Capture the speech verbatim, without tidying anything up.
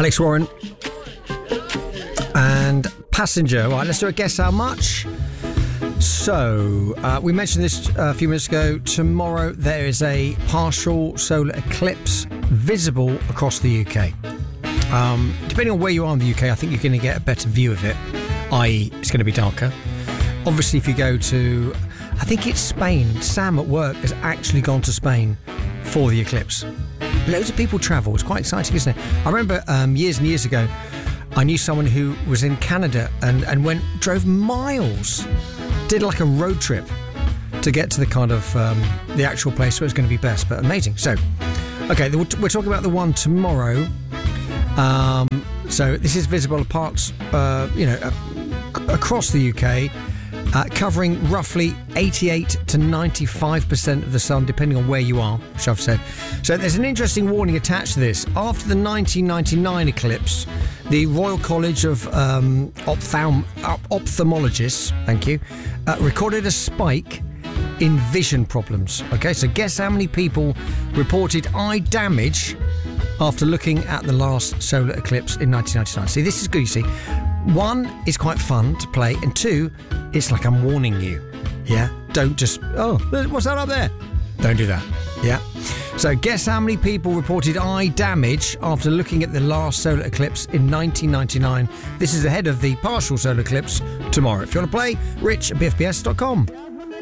Alex Warren and Passenger. Right, let's do a guess how much. So, uh, we mentioned this a few minutes ago. Tomorrow there is a partial solar eclipse visible across the U K. Um, depending on where you are in the U K, I think you're going to get a better view of it, that is it's going to be darker. Obviously, if you go to, I think it's Spain, Sam at work has actually gone to Spain for the eclipse. Loads of people travel. It's quite exciting, isn't it? I remember um, years and years ago, I knew someone who was in Canada and, and went, drove miles, did like a road trip to get to the kind of um, the actual place where it's going to be best. But amazing. So, okay, we're talking about the one tomorrow. Um, so this is visible apart, uh, you know, uh, across the U K, uh, covering roughly eighty-eight to ninety-five percent of the sun, depending on where you are, which I've said. So there's an interesting warning attached to this. After the nineteen ninety-nine eclipse, the Royal College of um, Ophthalm- Ophthalmologists, thank you, uh, recorded a spike in vision problems. Okay, so guess how many people reported eye damage after looking at the last solar eclipse in nineteen ninety-nine. See, this is good, you see. One, it's quite fun to play, and two, it's like I'm warning you. Yeah? Don't just, oh, what's that up there? Don't do that. Yeah? So guess how many people reported eye damage after looking at the last solar eclipse in nineteen ninety-nine. This is ahead of the partial solar eclipse tomorrow. If you want to play, rich at b f b s dot com.